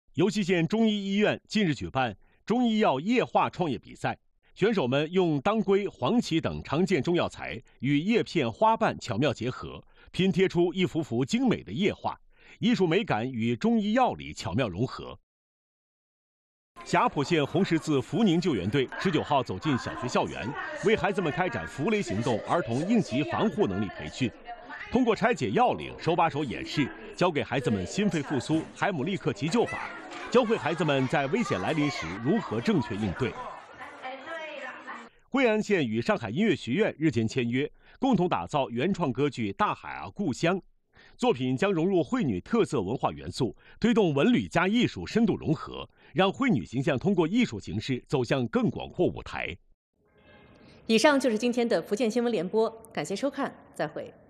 尤溪县中医医院近日举办中医药液化创业比赛，选手们用当归、黄芪等常见中药材与叶片、花瓣巧妙结合，拼贴出一幅幅精美的液画，艺术美感与中医药理巧妙融合。霞浦县红十字福宁救援队19号走进小学校园，为孩子们开展扶雷行动儿童应急防护能力培训。通过拆解要领、手把手演示，教给孩子们心肺复苏、海姆立克急救法，教会孩子们在危险来临时如何正确应对。贵安县与上海音乐学院日前签约，共同打造原创歌剧《大海啊故乡》。作品将融入绘女特色文化元素，推动文旅加艺术深度融合，让绘女形象通过艺术形式走向更广阔舞台。 以上就是今天的福建新闻联播，感谢收看，再会。